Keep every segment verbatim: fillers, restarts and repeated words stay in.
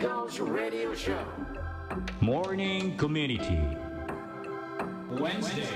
Eagles Radio Show Morning Community Wednesday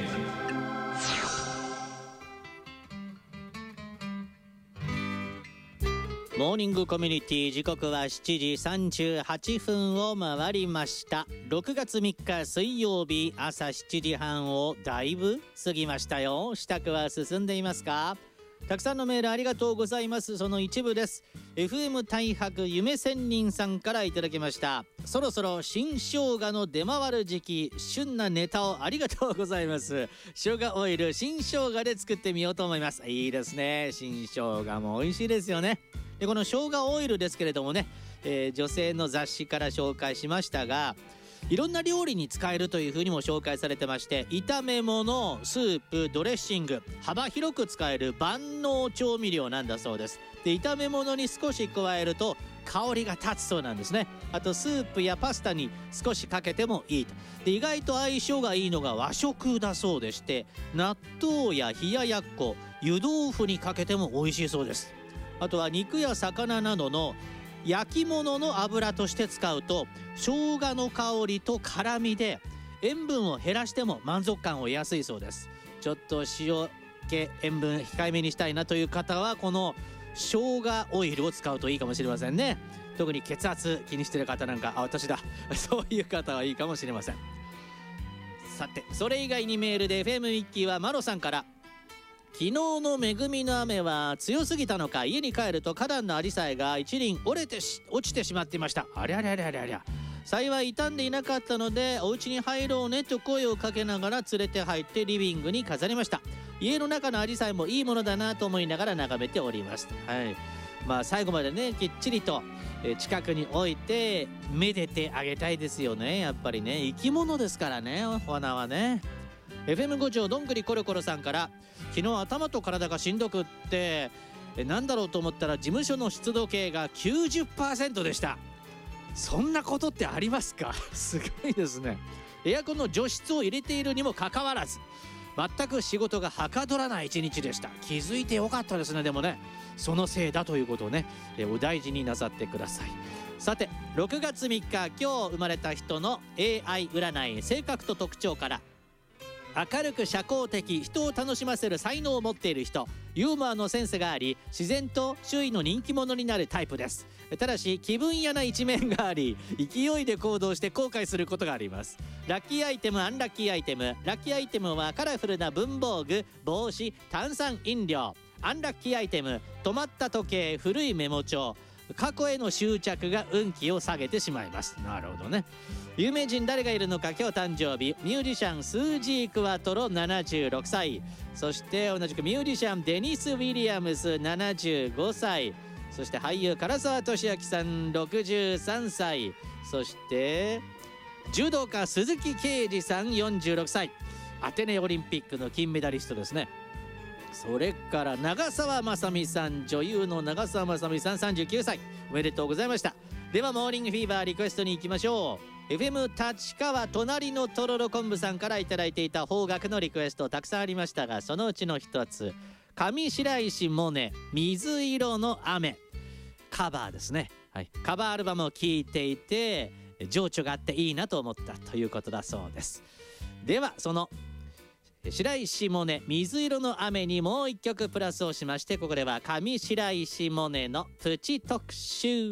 モーニングコミュニティ、時刻はしちじさんじゅうはっぷんを回りました。ろくがつみっか水曜日、朝しちじはんをだいぶ過ぎましたよ。支度は進んでいますか？たくさんのメールありがとうございます。その一部です。 エフエム 大白夢仙人さんからいただきました。そろそろ新生姜の出回る時期、旬なネタをありがとうございます。生姜オイル新生姜で作ってみようと思います。いいですね。新生姜も美味しいですよね。でこの生姜オイルですけれどもね、えー、女性の雑誌から紹介しましたが、いろんな料理に使えるというふうにも紹介されてまして、炒め物、スープ、ドレッシング、幅広く使える万能調味料なんだそうです。で炒め物に少し加えると香りが立つそうなんですね。あとスープやパスタに少しかけてもいいと。で意外と相性がいいのが和食だそうでして、納豆や冷ややっこ、湯豆腐にかけても美味しいそうです。あとは肉や魚などの焼き物の油として使うと、生姜の香りと辛みで塩分を減らしても満足感を得やすいそうです。ちょっと塩気、塩分控えめにしたいなという方は、この生姜オイルを使うといいかもしれませんね。特に血圧気にしてる方なんか、あ、私だそういう方はいいかもしれません。さて、それ以外にメールで エフエム ミッキーはマロさんから、昨日の恵みの雨は強すぎたのか、家に帰ると花壇のアジサイが一輪折れてし落ちてしまっていました。ありゃりゃりゃりゃりゃ。幸い傷んでいなかったので、お家に入ろうねと声をかけながら連れて入ってリビングに飾りました。家の中のアジサイもいいものだなと思いながら眺めております。はい、まあ最後までね、きっちりと近くに置いてめでてあげたいですよね。やっぱりね、生き物ですからね、お花はね。エフエム 五条どんぐりコロコロさんから、昨日頭と体がしんどくってえなんだろうと思ったら、事務所の湿度計が きゅうじゅっパーセント でした。そんなことってありますか？すごいですね。エアコンの除湿を入れているにもかかわらず、全く仕事がはかどらない一日でした。気づいてよかったですね。でもね、そのせいだということをね、えお大事になさってください。さて、ろくがつみっか、今日生まれた人の エーアイ 占い、性格と特徴から、明るく社交的、人を楽しませる才能を持っている人、ユーモアのセンスがあり、自然と周囲の人気者になるタイプです。ただし気分屋な一面があり、勢いで行動して後悔することがあります。ラッキーアイテム、アンラッキーアイテム。ラッキーアイテムはカラフルな文房具、帽子、炭酸飲料。アンラッキーアイテム、止まった時計、古いメモ帳。過去への執着が運気を下げてしまいます。なるほどね。有名人誰がいるのか、今日誕生日、ミュージシャンスージー・クワトロななじゅうろくさい、そして同じくミュージシャンデニス・ウィリアムスななじゅうごさい、そして俳優唐沢寿明さんろくじゅうさんさい、そして柔道家鈴木啓二さんよんじゅうろくさい、アテネオリンピックの金メダリストですね。それから長澤まさみさん、女優の長澤まさみさんさんじゅうきゅうさい、おめでとうございました。ではモーニングフィーバーリクエストに行きましょう。 エフエム 立川隣のとろろ昆布さんからいただいていた邦楽のリクエストたくさんありましたが、そのうちの一つ、上白石萌音、水色の雨、カバーですね。はい、カバーアルバムを聴いていて情緒があっていいなと思ったということだそうです。ではその白石萌音、水色の雨にもう一曲プラスをしまして、ここでは上白石萌音のプチ特集。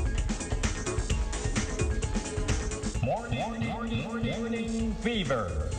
Morning Fever